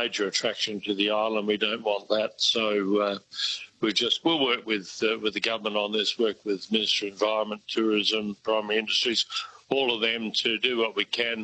major attraction to the island. We don't want that. So we'll work with the government on this, work with Ministry of Environment, Tourism, Primary Industries, all of them to do what we can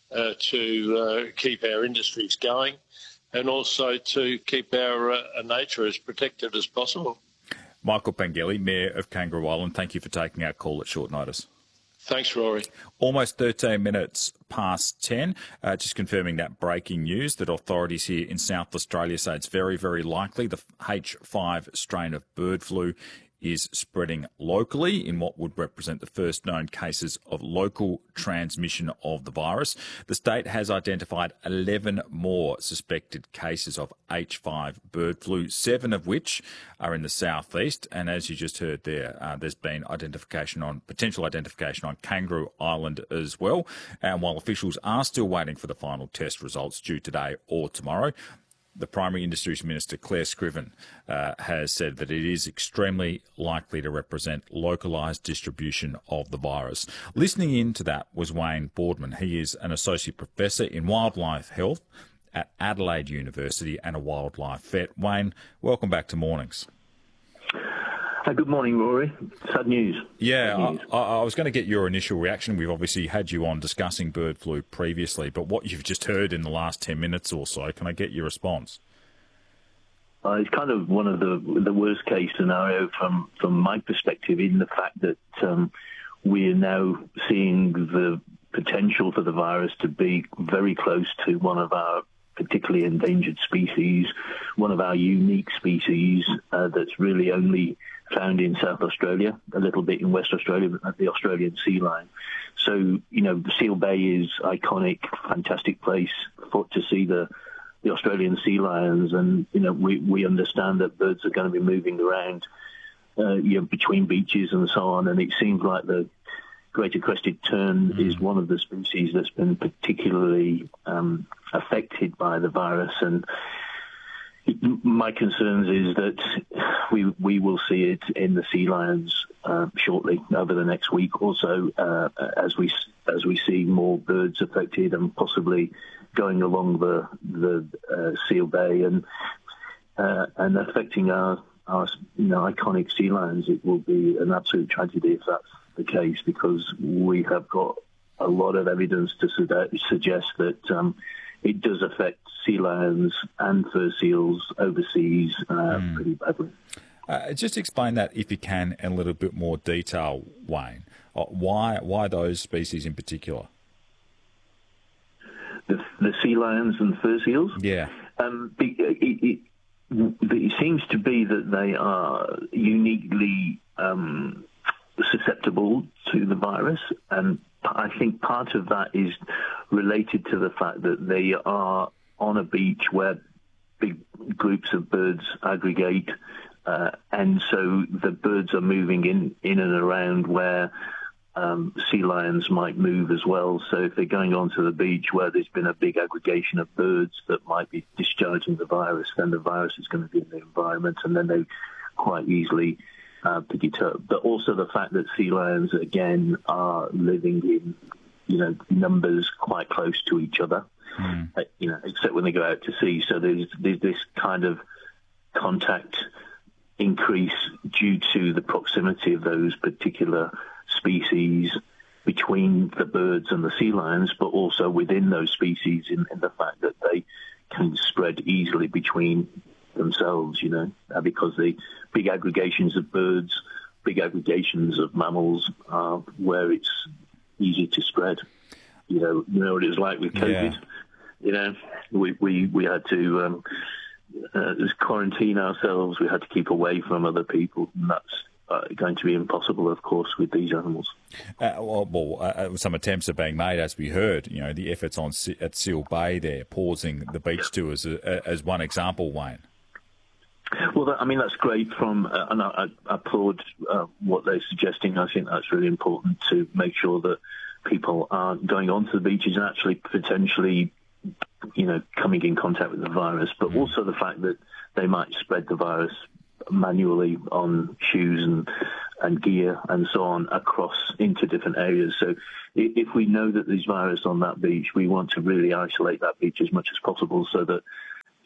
to keep our industries going and also to keep our nature as protected as possible. Michael Pengelly, Mayor of Kangaroo Island, thank you for taking our call at short notice. Thanks, Rory. Almost 13 minutes past 10. Just confirming that breaking news that authorities here in South Australia say it's very, very likely the H5 strain of bird flu is spreading locally in what would represent the first known cases of local transmission of the virus. The state has identified 11 more suspected cases of H5 bird flu, 7 of which are in the southeast. And as you just heard there, there's been potential identification on Kangaroo Island as well. And while officials are still waiting for the final test results due today or tomorrow, the Primary Industries Minister, Claire Scriven, has said that it is extremely likely to represent localised distribution of the virus. Listening in to that was Wayne Boardman. He is an Associate Professor in Wildlife Health at Adelaide University and a wildlife vet. Wayne, welcome back to Mornings. Good morning, Rory. Sad news. Yeah, Sad news. I was going to get your initial reaction. We've obviously had you on discussing bird flu previously, but what you've just heard in the last 10 minutes or so, can I get your response? It's kind of one of the worst case scenario from my perspective, in the fact that we're now seeing the potential for the virus to be very close to one of our particularly endangered species, one of our unique species that's really only found in South Australia, a little bit in West Australia, but the Australian sea lion. So, Seal Bay is iconic, fantastic place to see the Australian sea lions, and we understand that birds are going to be moving around between beaches and so on, and it seems like the greater crested tern is one of the species that's been particularly affected by the virus. And my concerns is that we will see it in the sea lions shortly, over the next week or so, as we see more birds affected and possibly going along the Seal Bay and affecting our iconic sea lions. It will be an absolute tragedy if that's the case, because we have got a lot of evidence to suggest that it does affect sea lions and fur seals overseas pretty badly. Just explain that, if you can, in a little bit more detail, Wayne. Why those species in particular? The sea lions and fur seals? Yeah. It seems to be that they are uniquely susceptible to the virus, and I think part of that is related to the fact that they are on a beach where big groups of birds aggregate, and so the birds are moving in and around where sea lions might move as well. So if they're going onto the beach where there's been a big aggregation of birds that might be discharging the virus, then the virus is going to be in the environment, and then they quite easily pick it up. But also the fact that sea lions, again, are living in numbers quite close to each other, except when they go out to sea. So there's this kind of contact increase due to the proximity of those particular species between the birds and the sea lions, but also within those species in the fact that they can spread easily between themselves, because the big aggregations of birds, big aggregations of mammals are where it's easy to spread. You know what it was like with COVID. Yeah. We had to quarantine ourselves. We had to keep away from other people, and that's going to be impossible, of course, with these animals. Some attempts are being made, as we heard. The efforts at Seal Bay there, pausing the beach tours as one example, Wayne. Well, that's great and I applaud what they're suggesting. I think that's really important to make sure that people aren't going onto the beaches and actually potentially, coming in contact with the virus, but also the fact that they might spread the virus manually on shoes and gear and so on across into different areas. So if we know that there's virus on that beach, we want to really isolate that beach as much as possible so that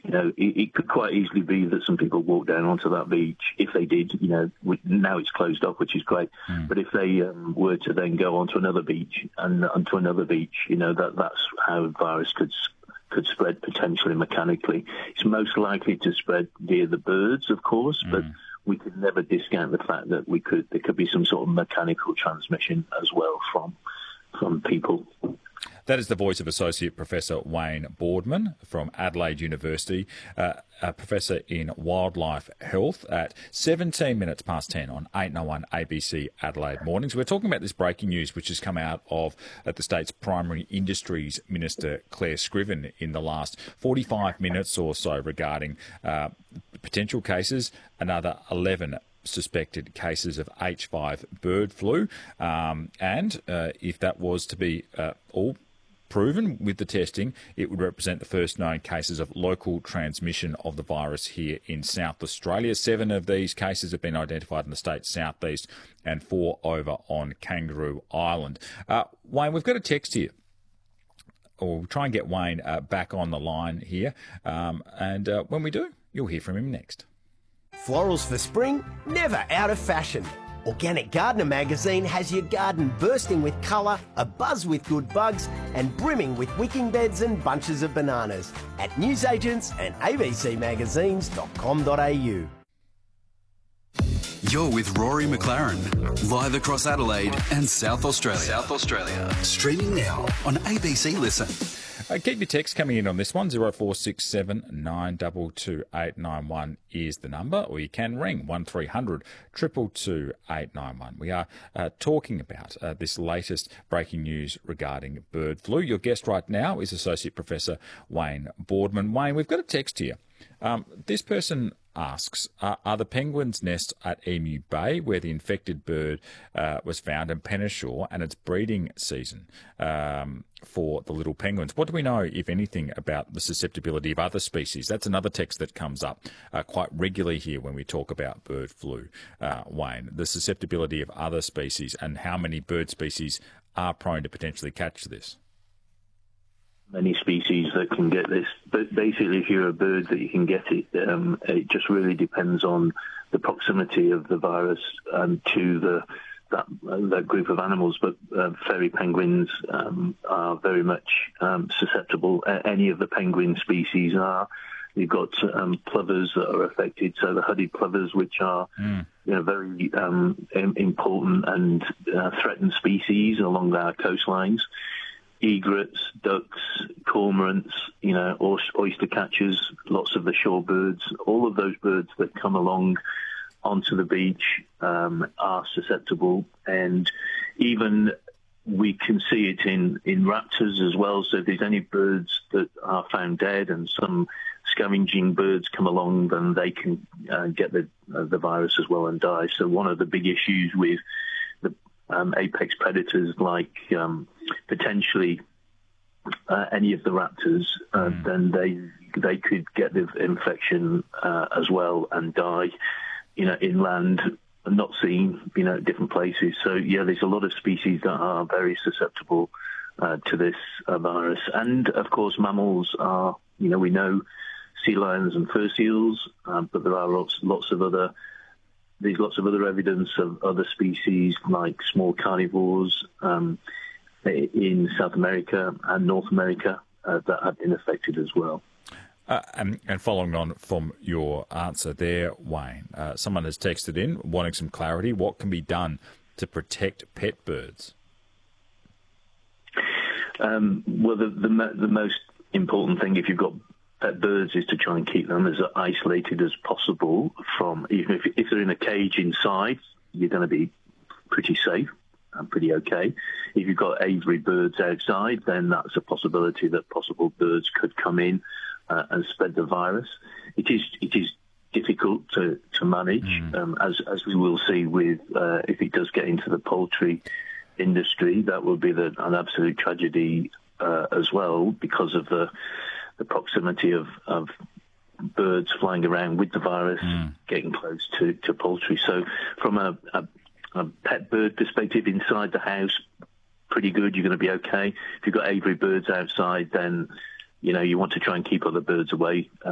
it could quite easily be that some people walk down onto that beach. If they did, now it's closed off, which is great. But if they were to then go onto another beach and onto another beach, that's how virus could spread potentially mechanically. It's most likely to spread via the birds, of course, but we could never discount the fact that there could be some sort of mechanical transmission as well from people. That is the voice of Associate Professor Wayne Boardman from Adelaide University, a professor in wildlife health at 17 minutes past 10 on 801 ABC Adelaide Mornings. We're talking about this breaking news which has come out of the state's Primary Industries Minister Claire Scriven in the last 45 minutes or so regarding potential cases, another 11 suspected cases of H5 bird flu, and if that was to be all proven with the testing, it would represent the first known cases of local transmission of the virus here in South Australia. 7 of these cases have been identified in the state's southeast and 4 over on Kangaroo Island. Wayne, we've got a text here. Or we'll try and get Wayne back on the line here, and when we do, you'll hear from him next. Florals for spring, never out of fashion. Organic Gardener magazine has your garden bursting with colour, abuzz with good bugs, and brimming with wicking beds and bunches of bananas at newsagents and abcmagazines.com.au. You're with Rory McLaren, live across Adelaide and South Australia. Streaming now on ABC Listen. Keep your text coming in on this one. 0467 922 891 is the number, or you can ring 1300 222 891. We are talking about this latest breaking news regarding bird flu. Your guest right now is Associate Professor Wayne Boardman. Wayne, we've got a text here. This person asks, are the penguins' nests at Emu Bay, where the infected bird was found, in Penneshaw, and it's breeding season for the little penguins? What do we know, if anything, about the susceptibility of other species? That's another text that comes up quite regularly here when we talk about bird flu, Wayne. The susceptibility of other species and how many bird species are prone to potentially catch this. Many species that can get this, but basically if you're a bird that you can get it, it just really depends on the proximity of the virus to that group of animals. But fairy penguins are very much susceptible. Any of the penguin species are. You've got plovers that are affected, so the hooded plovers, which are very important and threatened species along our coastlines. Egrets, ducks, cormorants, oyster catchers, lots of the shorebirds, all of those birds that come along onto the beach are susceptible. And even we can see it in raptors as well. So if there's any birds that are found dead and some scavenging birds come along, then they can get the virus as well and die. So one of the big issues with the apex predators like potentially any of the raptors, then they could get the infection as well and die, inland, not seen, at different places. So yeah, there's a lot of species that are very susceptible to this virus, and of course mammals are. We know sea lions and fur seals, but there are lots of other. There's lots of other evidence of other species like small carnivores in South America and North America that have been affected as well. And following on from your answer there, Wayne, someone has texted in wanting some clarity. What can be done to protect pet birds? Well, the most important thing if you've got pet birds is to try and keep them as isolated as possible from, even if they're in a cage inside, you're going to be pretty safe and pretty okay. If you've got aviary birds outside, then that's a possibility that possible birds could come in and spread the virus. It is difficult to manage, as we will see with if it does get into the poultry industry, that will be an absolute tragedy as well, because of the proximity of birds flying around with the virus getting close to poultry. So from a pet bird perspective inside the house, pretty good, you're going to be okay. If you've got aviary birds outside, then you want to try and keep other birds away